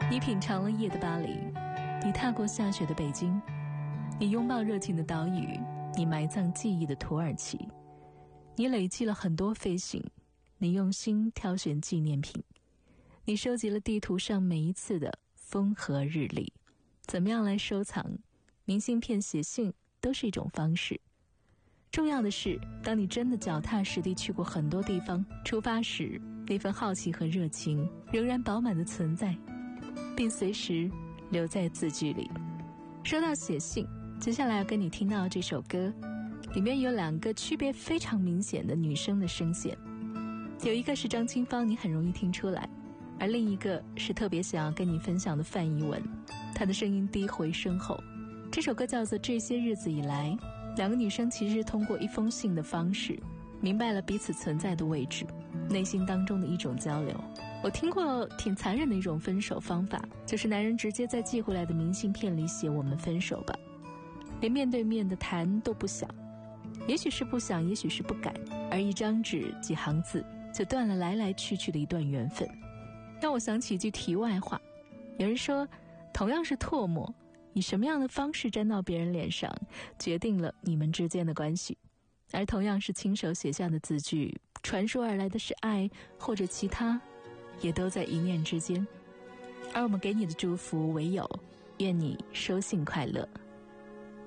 你品尝了夜的巴黎，你踏过下雪的北京，你拥抱热情的岛屿，你埋葬记忆的土耳其，你累积了很多飞行，你用心挑选纪念品，你收集了地图上每一次的风和日丽。怎么样来收藏？明信片、写信都是一种方式。重要的是，当你真的脚踏实地去过很多地方，出发时那份好奇和热情仍然饱满的存在，并随时留在字句里。说到写信，接下来要跟你听到这首歌，里面有2个区别非常明显的女生的声线，有一个是张清芳，你很容易听出来，而另一个是特别想要跟你分享的范逸文，她的声音低回深厚。这首歌叫做《这些日子以来》，2个女生其实是通过一封信的方式明白了彼此存在的位置，内心当中的一种交流。我听过挺残忍的一种分手方法，就是男人直接在寄回来的明信片里写我们分手吧，连面对面的谈都不想，也许是不想，也许是不敢，而一张纸几行字就断了来来去去的一段缘分。让我想起一句题外话，有人说同样是唾沫，以什么样的方式沾到别人脸上，决定了你们之间的关系。而同样是亲手写下的字句，传输而来的是爱或者其他，也都在一念之间。而我们给你的祝福唯有愿你收信快乐。